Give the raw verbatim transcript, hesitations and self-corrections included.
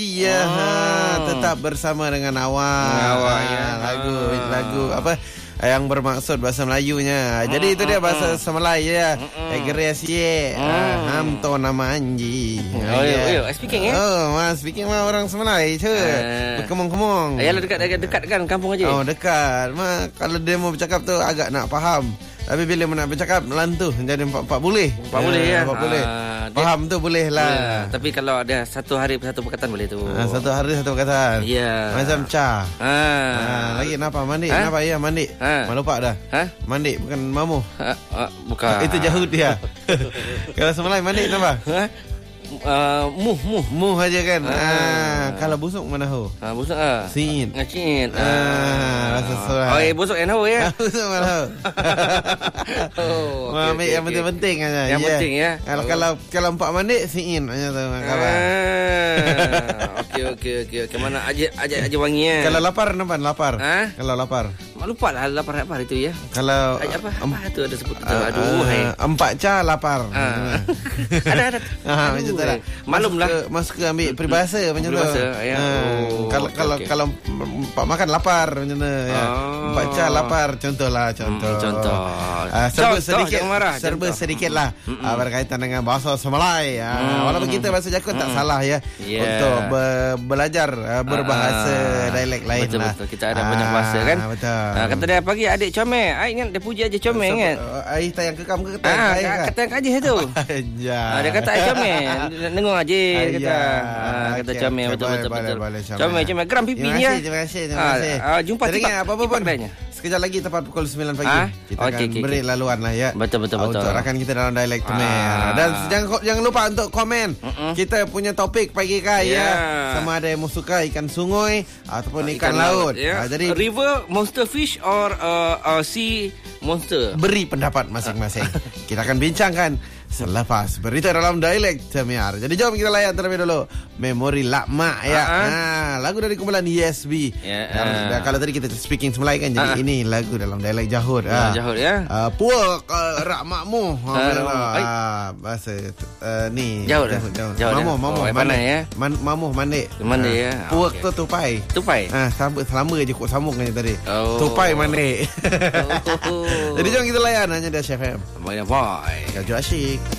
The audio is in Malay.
Ya, oh. ha, tetap bersama dengan awak. Awak ya. Lagu lagu apa yang bermaksud bahasa Melayunya. Jadi itu dia bahasa Semelai ya. Egres ye. Ham to nama anji. Oh, yo, yo, speaking eh. Oh, mas speaking mah orang Semelai je. Berkemong-kemong. Ayalah dekat dekat dekat kan kampung aja. Oh, dekat. Mah kalau dia mau bercakap tu agak nak faham. Tapi bila nak bercakap melantuh jadi empat empat boleh. Empat boleh ya. Empat boleh. Faham tu boleh lah. Ya, tapi kalau ada satu hari satu perkataan boleh tu. Ha, satu hari satu perkataan. Ya. Macam ca. Ha. ha. Lagi kenapa mandi? Ha? Kenapa ya mandi? Ha? Mak lupa dah. Ha? Mandi bukan mamu. Ha? Ha? Bukan. Itu jahud dia. Kalau Semelai mandi kenapa? Ha? Uh, muh muh muh aja kan. Ha. Ha. Kalau busuk mana ho? Ha, busuk ah. Sin. Ngacin. Ah, rasa surat. Oh, eh, busuk yang ho ya. Busuk mana ho? Oh, okay, ambil okay, yang okay. penting-penting aja. Yang yeah. penting ya. Kalau oh. kalau kalau empat mandi sin aja tu. Kalau okey okey okey okey mana aja aja aja wangi ya. Kalau lapar nampak lapar. Ha? Kalau lapar. Mak lupa lah lapar apa itu ya. Kalau aja apa? Apa um, tu ada sebut tu. Uh, Aduh, uh, hai. Empat ca lapar. Uh. ada ada. Ha, macam tu lah. Malumlah. Masuk ke ambil peribahasa macam tu. Peribahasa ya. Oh, kalau okay, kalau okay. kalau empat makan lapar macam tu ya. Oh. Empat ca lapar contohlah contoh. Hmm, contoh. Uh, serba contoh, sedikit marah, serba contoh. sedikit lah uh, berkaitan dengan bahasa Semelai. Uh, mm. Walaupun kita bahasa Jakun mm. tak salah ya yeah. untuk be- belajar uh, berbahasa uh, dialek lain betul, lah. Betul kita ada uh, banyak bahasa kan. Betul. Uh, kata dia pagi adik comel. Ai ingat dia puji aja comel so, ingat. Ai tayang kekam ke kata ah, ai kata yang kaji tu. Ya. Ah, dia kata ai comel. Dengung aja dia kata. Ah, kata okay, comel okay, betul boleh, betul boleh, betul. Boleh, comel comel geram pipi terima dia. Kasih, terima kasih, terima kasih. Ah, ah, jumpa tiba apa pun. Sekejap lagi tepat pukul sembilan pagi. Ah? Kita okay, akan okay, beri okay. laluan lah ya. Betul betul betul. Untuk rakan kita dalam dialek Temer. Ah. Dan jangan jangan lupa untuk komen. Uh-uh. Kita punya topik pagi kai yeah. ya. Sama ada yang suka ikan sungai ataupun ikan, ikan laut. laut yeah. ah, jadi river monster fish or uh, uh, sea monster. Beri pendapat masing-masing. Kita akan bincangkan selepas berita dalam dialek Temer. Jadi jom kita layan terlebih dulu Memori Lakmak ya. Uh-huh. Nah, lagu dari kumpulan Y S B. Yeah. Uh. Kalau tadi kita speaking Semelai kan, jadi uh-huh. ini lagu dalam dialek Jahud. Uh, Jahud ya. Uh, Puak uh, Rakmakmu. Uh, uh, bahasa uh, ni. Jahud. Jahud. Mamuh, mamuh. Oh, mana ya? Man, mamuh mandi. Mandi ya. Puak okay. tu tupai. Tupai. Ah, sambut selama je kok sambung kan tadi. Oh. Tupai mandi. Oh. Jadi jom kita layan hanya di F M. Bye bye. Kau asyik.